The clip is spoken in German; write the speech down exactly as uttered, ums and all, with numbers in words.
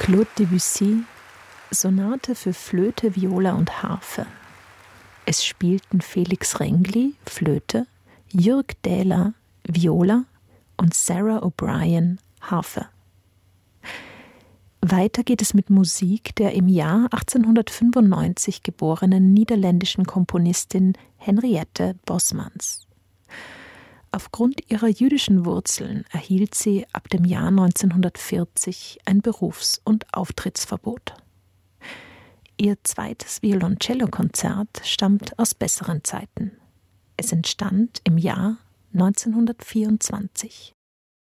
Claude Debussy, Sonate für Flöte, Viola und Harfe. Es spielten Felix Rengli, Flöte, Jürg Dähler, Viola und Sarah O'Brien, Harfe. Weiter geht es mit Musik der im Jahr achtzehnhundertfünfundneunzig geborenen niederländischen Komponistin Henriette Bosmans. Aufgrund ihrer jüdischen Wurzeln erhielt sie ab dem Jahr neunzehnhundertvierzig ein Berufs- und Auftrittsverbot. Ihr zweites Violoncello-Konzert stammt aus besseren Zeiten. Es entstand im Jahr neunzehnhundertvierundzwanzig.